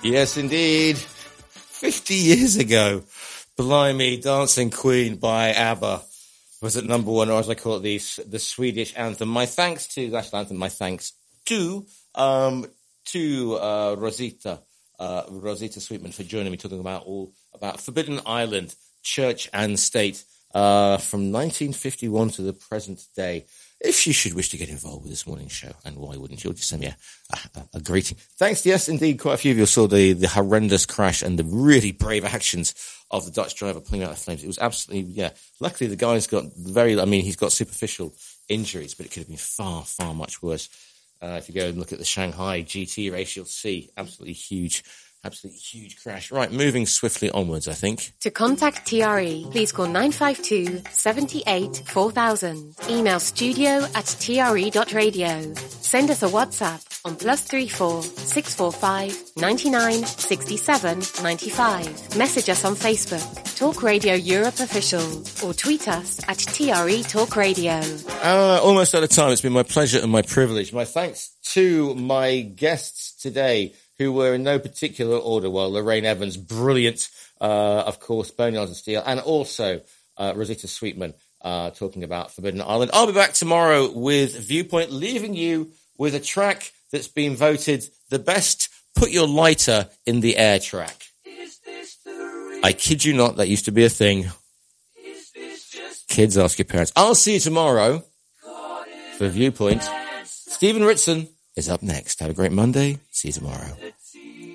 Yes, indeed. 50 years ago, Blimey, Dancing Queen by ABBA was at number one, or as I call it, the Swedish anthem. My thanks to National Anthem. My thanks to Rosita Sweetman for joining me, talking about Forbidden Island, Church and State, from 1951 to the present day. If you should wish to get involved with this morning's show, and why wouldn't you, just send me a greeting. Thanks, yes, indeed, quite a few of you saw the horrendous crash and the really brave actions of the Dutch driver pulling out the flames. It was absolutely, yeah. Luckily, the guy's got he's got superficial injuries, but it could have been far, far much worse. If you go and look at the Shanghai GT race, you'll see absolutely huge crash. Right, moving swiftly onwards, I think. To contact TRE, please call 952 78 4000. Email studio@tre.radio. Send us a WhatsApp on +34 645 99 67 95. Message us on Facebook, Talk Radio Europe Official, or tweet us at TRE Talk Radio. Almost out of time. It's been my pleasure and my privilege. My thanks to my guests today, who were in no particular order. Well, Lorraine Evans, brilliant, of course, Boneyards and Steel, and also Rosita Sweetman talking about Forbidden Island. I'll be back tomorrow with Viewpoint, leaving you with a track that's been voted the best Put Your Lighter in the Air track. I kid you not, that used to be a thing. Kids, ask your parents. I'll see you tomorrow for Viewpoint. Stephen Ritson is up next. Have a great Monday. See you tomorrow.